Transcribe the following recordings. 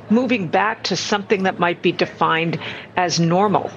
moving back to something that might be defined as normal,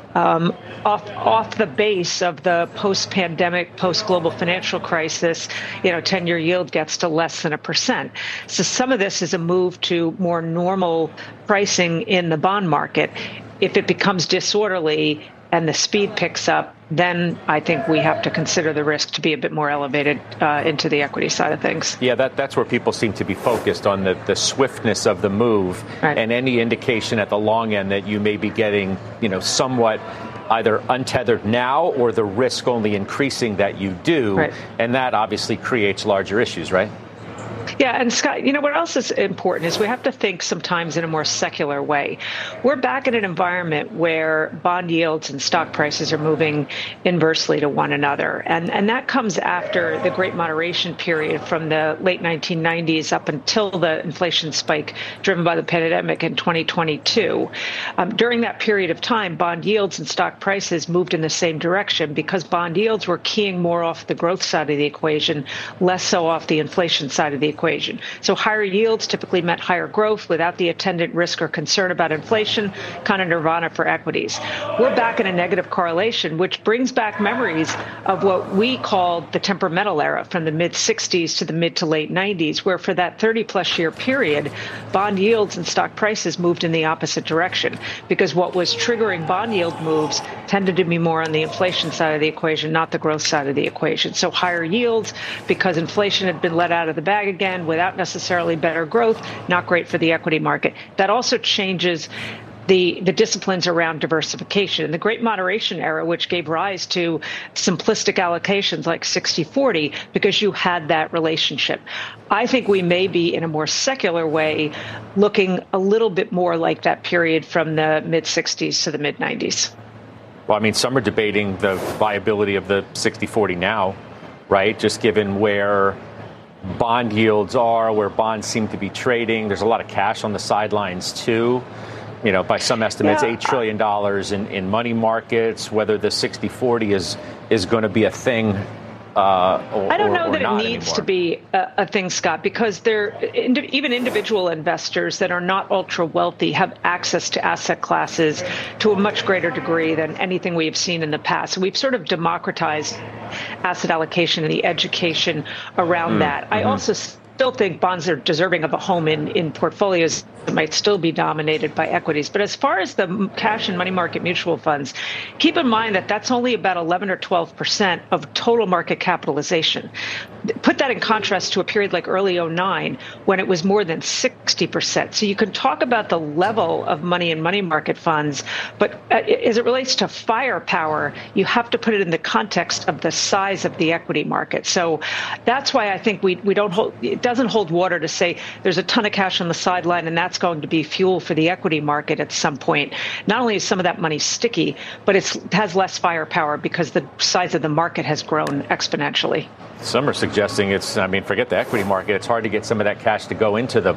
off the base of the post-pandemic, post-global financial crisis. 10-year yield gets to less than 1%. So some of this is a move to more normal pricing in the bond market. If it becomes disorderly and the speed picks up, then I think we have to consider the risk to be a bit more elevated into the equity side of things. Yeah, that's where people seem to be focused on the swiftness of the move, right, and any indication at the long end that you may be getting, somewhat either untethered now or the risk only increasing that you do. Right. And that obviously creates larger issues, right? Yeah, and Scott, what else is important is we have to think sometimes in a more secular way. We're back in an environment where bond yields and stock prices are moving inversely to one another. And that comes after the great moderation period from the late 1990s up until the inflation spike driven by the pandemic in 2022. During that period of time, bond yields and stock prices moved in the same direction because bond yields were keying more off the growth side of the equation, less so off the inflation side of the equation. So higher yields typically meant higher growth without the attendant risk or concern about inflation, kind of nirvana for equities. We're back in a negative correlation, which brings back memories of what we called the temperamental era from the mid-60s to the mid to late 90s, where for that 30-plus year period, bond yields and stock prices moved in the opposite direction because what was triggering bond yield moves tended to be more on the inflation side of the equation, not the growth side of the equation. So higher yields because inflation had been let out of the bag again, without necessarily better growth, not great for the equity market. That also changes the disciplines around diversification. In the Great Moderation era, which gave rise to simplistic allocations like 60-40, because you had that relationship. I think we may be, in a more secular way, looking a little bit more like that period from the mid-60s to the mid-90s. Well, some are debating the viability of the 60-40 now, right? Just given where bond yields are, where bonds seem to be trading. There's a lot of cash on the sidelines, too. By some estimates, $8 trillion in money markets. Whether the 60-40 is going to be a thing I don't know that it needs anymore to be a thing, Scott, because even individual investors that are not ultra wealthy have access to asset classes to a much greater degree than anything we have seen in the past. So we've sort of democratized asset allocation and the education around that. I also still think bonds are deserving of a home in portfolios that might still be dominated by equities. But as far as the cash and money market mutual funds, keep in mind that that's only about 11 or 12% of total market capitalization. Put that in contrast to a period like early 2009 when it was more than 60%. So you can talk about the level of money in money market funds, but as it relates to firepower, you have to put it in the context of the size of the equity market. So that's why I think we don't hold, it doesn't hold water to say there's a ton of cash on the sideline and that's going to be fuel for the equity market at some point. Not only is some of that money sticky, but it has less firepower because the size of the market has grown exponentially. Some are suggesting forget the equity market. It's hard to get some of that cash to go into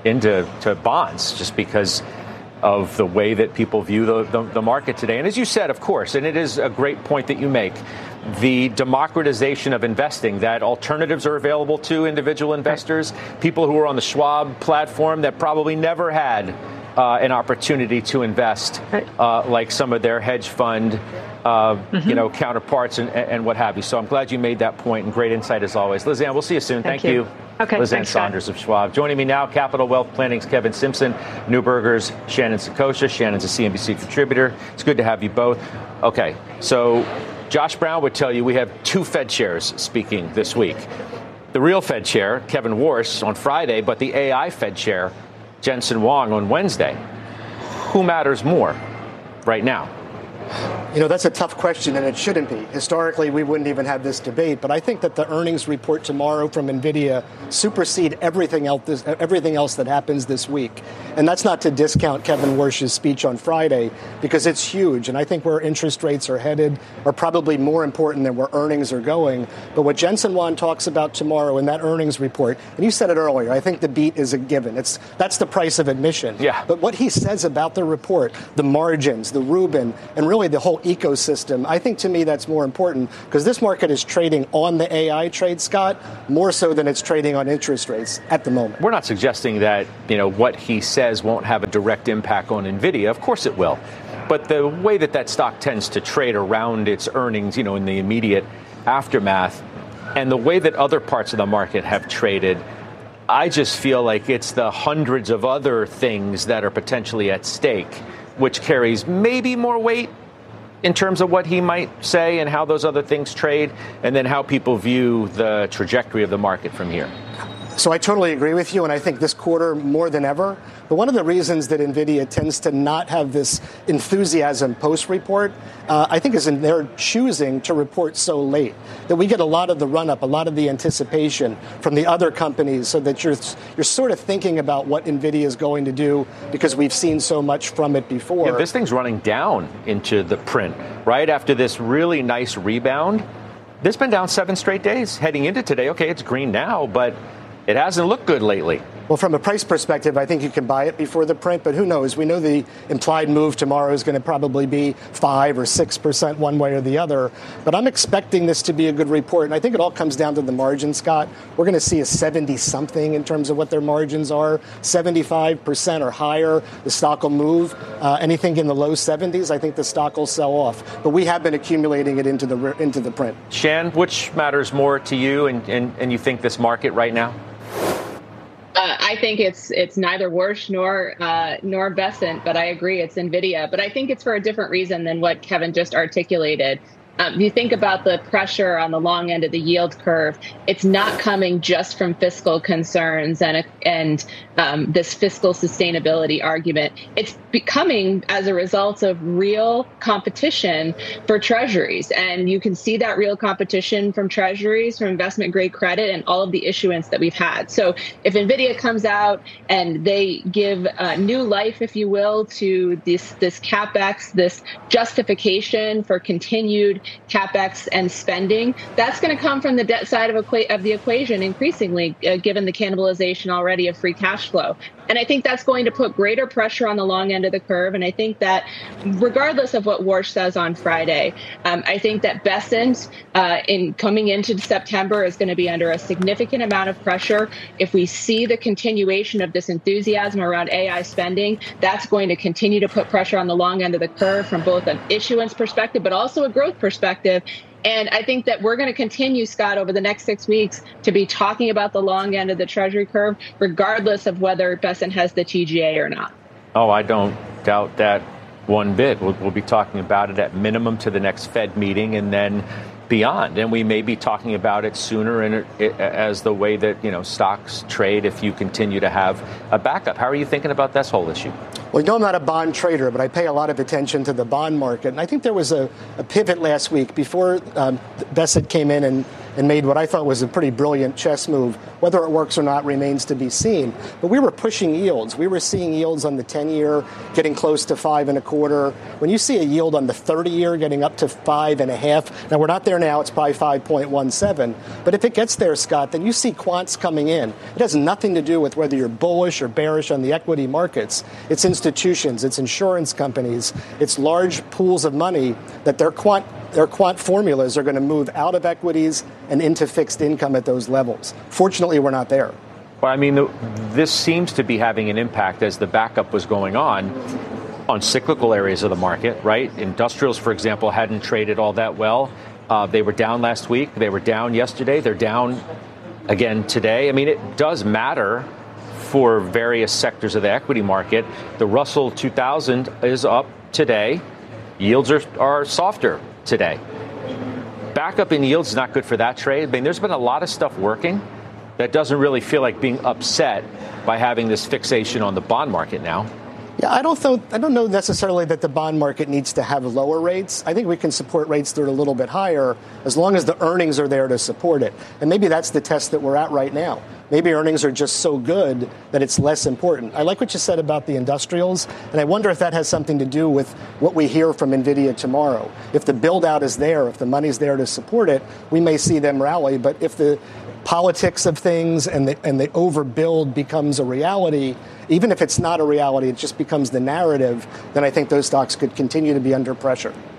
bonds just because of the way that people view the market today. And as you said, of course, and it is a great point that you make, the democratization of investing, that alternatives are available to individual investors, people who are on the Schwab platform that probably never had an opportunity to invest like some of their hedge fund counterparts and what have you. So I'm glad you made that point, and great insight as always. Lizanne, we'll see you soon. Thank you. Okay, Lizanne Saunders of Schwab. Joining me now, Capital Wealth Planning's Kevin Simpson, Neuberger's Shannon Saccocia. Shannon's a CNBC contributor. It's good to have you both. Okay, so Josh Brown would tell you we have two Fed chairs speaking this week. The real Fed chair, Kevin Warsh, on Friday, but the AI Fed chair, Jensen Huang, on Wednesday. Who matters more right now? That's a tough question, and it shouldn't be. Historically, we wouldn't even have this debate. But I think that the earnings report tomorrow from NVIDIA supersede everything else that happens this week. And that's not to discount Kevin Warsh's speech on Friday, because it's huge. And I think where interest rates are headed are probably more important than where earnings are going. But what Jensen Huang talks about tomorrow in that earnings report, and you said it earlier, I think the beat is a given. That's the price of admission. Yeah. But what he says about the report, the margins, the Rubin, and really the whole whole ecosystem. I think to me that's more important because this market is trading on the AI trade, Scott, more so than it's trading on interest rates at the moment. We're not suggesting that, what he says won't have a direct impact on NVIDIA. Of course it will. But the way that stock tends to trade around its earnings, in the immediate aftermath, and the way that other parts of the market have traded, I just feel like it's the hundreds of other things that are potentially at stake, which carries maybe more weight in terms of what he might say and how those other things trade, and then how people view the trajectory of the market from here. So I totally agree with you, and I think this quarter more than ever. But one of the reasons that NVIDIA tends to not have this enthusiasm post-report, I think, is in their choosing to report so late. That we get a lot of the run-up, a lot of the anticipation from the other companies, so that you're sort of thinking about what NVIDIA is going to do because we've seen so much from it before. Yeah, this thing's running down into the print, right? After this really nice rebound, this has been down 7 straight days. Heading into today, okay, it's green now, but it hasn't looked good lately. Well, from a price perspective, I think you can buy it before the print, but who knows? We know the implied move tomorrow is going to probably be 5 or 6% one way or the other. But I'm expecting this to be a good report, and I think it all comes down to the margin, Scott. We're going to see a 70-something in terms of what their margins are. 75% or higher, the stock will move. Anything in the low 70s, I think the stock will sell off. But we have been accumulating it into the print. Shan, which matters more to you and you think this market right now? I think it's neither Warsh nor Bessent, but I agree it's NVIDIA. But I think it's for a different reason than what Kevin just articulated. You think about the pressure on the long end of the yield curve. It's not coming just from fiscal concerns and this fiscal sustainability argument. It's becoming as a result of real competition for treasuries. And you can see that real competition from treasuries, from investment grade credit, and all of the issuance that we've had. So if NVIDIA comes out and they give new life, if you will, to this CapEx, this justification for continued CapEx and spending, that's going to come from the debt side of the equation increasingly, given the cannibalization already of free cash flow. And I think that's going to put greater pressure on the long end of the curve. And I think that regardless of what Warsh says on Friday, I think that Bessent in coming into September is going to be under a significant amount of pressure. If we see the continuation of this enthusiasm around AI spending, that's going to continue to put pressure on the long end of the curve from both an issuance perspective, but also a growth perspective. And I think that we're going to continue, Scott, over the next 6 weeks to be talking about the long end of the Treasury curve, regardless of whether Bessent has the TGA or not. Oh, I don't doubt that one bit. We'll be talking about it at minimum to the next Fed meeting and then beyond. And we may be talking about it sooner as the way that, stocks trade if you continue to have a backup. How are you thinking about this whole issue? Well, I'm not a bond trader, but I pay a lot of attention to the bond market. And I think there was a pivot last week before Bessent came in and made what I thought was a pretty brilliant chess move. Whether it works or not remains to be seen. But we were pushing yields. We were seeing yields on the 10-year getting close to 5.25. When you see a yield on the 30-year getting up to 5.5, now we're not there now, it's probably 5.17. But if it gets there, Scott, then you see quants coming in. It has nothing to do with whether you're bullish or bearish on the equity markets. It's institutions, it's insurance companies, it's large pools of money that their quant formulas are going to move out of equities and into fixed income at those levels. Fortunately, we're not there. Well, I mean, this seems to be having an impact as the backup was going on cyclical areas of the market, right? Industrials, for example, hadn't traded all that well. They were down last week. They were down yesterday. They're down again today. I mean, it does matter for various sectors of the equity market. The Russell 2000 is up today. Yields are softer today. Backup in yields is not good for that trade. I mean, there's been a lot of stuff working that doesn't really feel like being upset by having this fixation on the bond market now. Yeah, I don't know necessarily that the bond market needs to have lower rates. I think we can support rates that are a little bit higher as long as the earnings are there to support it. And maybe that's the test that we're at right now. Maybe earnings are just so good that it's less important. I like what you said about the industrials, and I wonder if that has something to do with what we hear from NVIDIA tomorrow. If the build-out is there, if the money's there to support it, we may see them rally. But if the politics of things and the overbuild becomes a reality, even if it's not a reality, it just becomes the narrative, then I think those stocks could continue to be under pressure.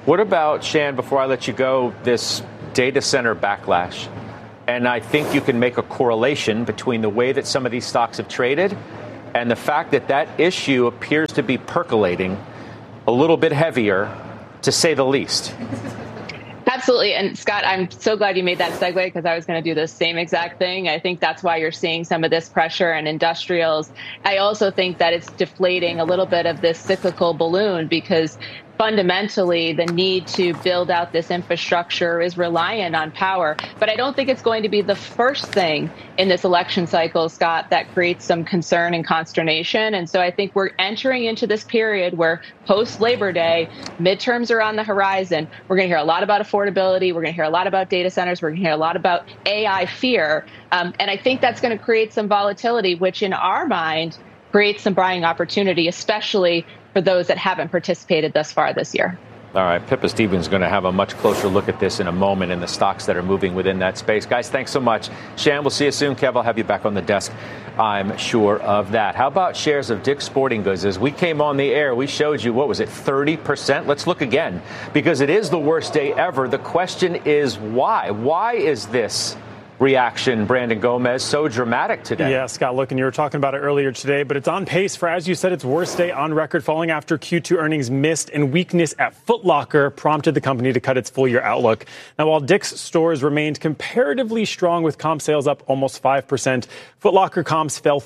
What about, Shan, before I let you go, this data center backlash? And I think you can make a correlation between the way that some of these stocks have traded and the fact that that issue appears to be percolating a little bit heavier, to say the least. Absolutely. And Scott, I'm so glad you made that segue, because I was going to do the same exact thing. I think that's why you're seeing some of this pressure in industrials. I also think that it's deflating a little bit of this cyclical balloon, because fundamentally, the need to build out this infrastructure is reliant on power. But I don't think it's going to be the first thing in this election cycle, Scott, that creates some concern and consternation. And so I think we're entering into this period where post-Labor Day, midterms are on the horizon. We're going to hear a lot about affordability. We're going to hear a lot about data centers. We're going to hear a lot about AI fear. And I think that's going to create some volatility, which in our mind creates some buying opportunity, especially for those that haven't participated thus far this year. All right, Pippa Stevens is going to have a much closer look at this in a moment and the stocks that are moving within that space. Guys, thanks so much. Shan, we'll see you soon. Kev, I'll have you back on the desk. I'm sure of that. How about shares of Dick's Sporting Goods? As we came on the air, we showed you, what was it, 30%? Let's look again, because it is the worst day ever. The question is why? Why is this reaction, Brandon Gomez, so dramatic today? Yeah, Scott, look, and you were talking about it earlier today, but it's on pace for, as you said, its worst day on record, falling after Q2 earnings missed, and weakness at Foot Locker prompted the company to cut its full-year outlook. Now, while Dick's stores remained comparatively strong with comp sales up almost 5%, Foot Locker comps fell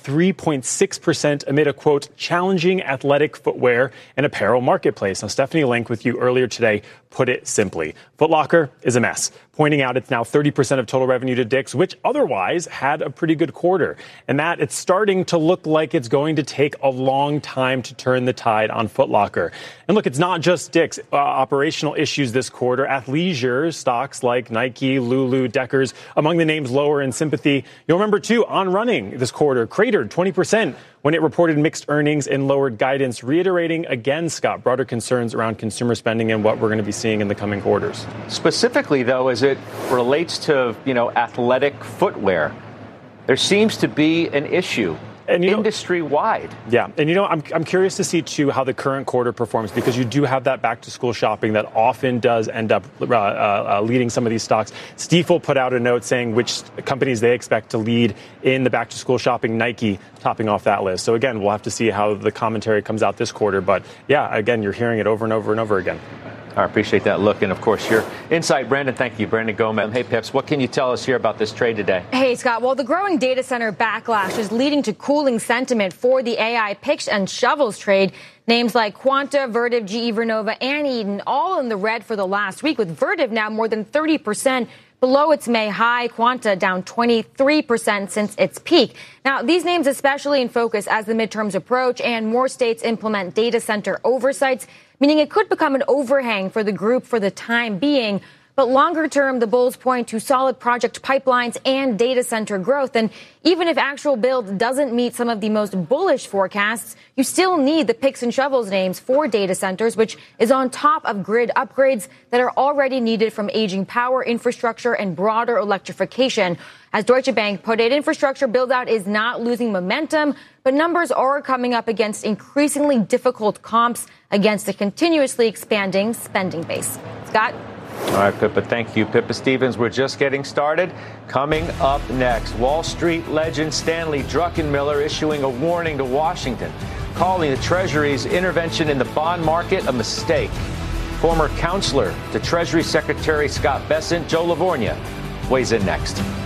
3.6% amid a, quote, challenging athletic footwear and apparel marketplace. Now, Stephanie Link with you earlier today put it simply. Foot Locker is a mess, pointing out it's now 30% of total revenue to Dick's, which otherwise had a pretty good quarter, and that it's starting to look like it's going to take a long time to turn the tide on Foot Locker. And look, it's not just Dick's operational issues this quarter. Athleisure stocks like Nike, Lulu, Deckers, among the names lower in sympathy. You'll remember, too, On Running this quarter cratered 20% when it reported mixed earnings and lowered guidance, reiterating again, Scott, broader concerns around consumer spending and what we're going to be seeing in the coming quarters. Specifically, though, as it relates to, athletic footwear, there seems to be an issue industry-wide. Yeah. And, I'm curious to see, too, how the current quarter performs, because you do have that back-to-school shopping that often does end up leading some of these stocks. Stifel put out a note saying which companies they expect to lead in the back-to-school shopping, Nike topping off that list. So, again, we'll have to see how the commentary comes out this quarter. But, yeah, again, you're hearing it over and over and over again. I appreciate that look. And, of course, your insight, Brandon. Thank you, Brandon Gomez. Hey, Pips, what can you tell us here about this trade today? Hey, Scott. Well, the growing data center backlash is leading to cooling sentiment for the AI picks and shovels trade. Names like Quanta, Vertiv, GE Vernova, and Eaton all in the red for the last week, with Vertiv now more than 30% below its May high, Quanta down 23% since its peak. Now, these names especially in focus as the midterms approach and more states implement data center oversights, meaning it could become an overhang for the group for the time being. But longer term, the bulls point to solid project pipelines and data center growth. And even if actual build doesn't meet some of the most bullish forecasts, you still need the picks and shovels names for data centers, which is on top of grid upgrades that are already needed from aging power infrastructure and broader electrification. As Deutsche Bank put it, infrastructure build-out is not losing momentum, but numbers are coming up against increasingly difficult comps against a continuously expanding spending base. Scott? All right, Pippa, thank you. Pippa Stevens, we're just getting started. Coming up next, Wall Street legend Stanley Druckenmiller issuing a warning to Washington, calling the Treasury's intervention in the bond market a mistake. Former counselor to Treasury Secretary Scott Bessent, Joe Lavorgna, weighs in next.